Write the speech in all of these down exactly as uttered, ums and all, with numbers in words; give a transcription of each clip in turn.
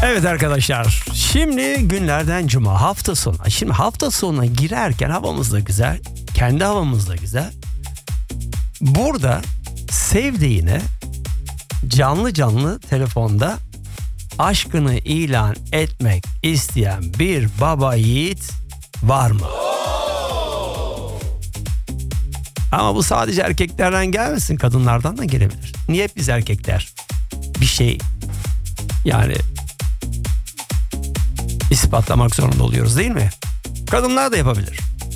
Evet arkadaşlar, şimdi günlerden cuma, hafta sonu. Şimdi hafta sonuna girerken havamız da güzel, kendi havamız da güzel. Burada sevdiğine canlı canlı telefonda aşkını ilan etmek isteyen bir baba yiğit var mı? Ama bu sadece erkeklerden gelmesin, kadınlardan da gelebilir. Niye hep biz erkekler bir şey yani ispatlamak zorunda oluyoruz, değil mi? Kadınlar da yapabilir.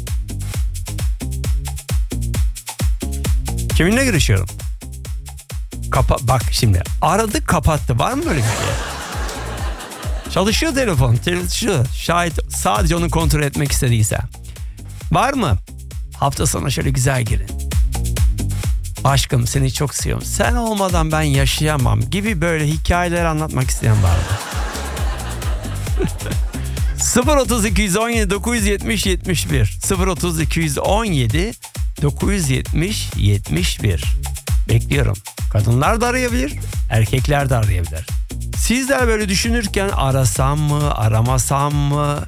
Kiminle görüşüyorum? Kapa bak şimdi aradı kapattı, var mı böyle bir şey? Çalışıyor telefon, çalışıyor. Şayet sadece onu kontrol etmek istediyse. Var mı? Hafta sonu şöyle güzel girin. Aşkım seni çok seviyorum, sen olmadan ben yaşayamam gibi böyle hikayeler anlatmak isteyen var mı? sıfır otuz iki on yedi dokuz yetmiş yetmiş bir sıfır otuz iki on yedi dokuz yetmiş yetmiş bir bekliyorum. Kadınlar da arayabilir, erkekler de arayabilir. Sizler böyle düşünürken arasam mı, aramasam mı?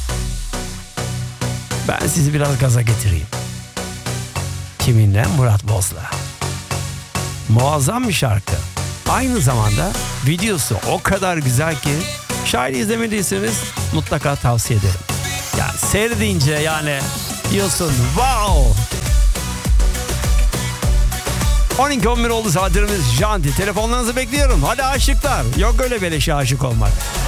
Ben sizi biraz gaza getireyim. Kiminle? Murat Boz'la. Muazzam bir şarkı. Aynı zamanda videosu o kadar güzel ki şayet izlemediyseniz mutlaka tavsiye ederim. Yani seyredince yani diyorsun wow. on iki on bir oldu saatlerimiz. Janti telefonlarınızı bekliyorum. Hadi aşıklar. Yok öyle beleşe aşık olmak.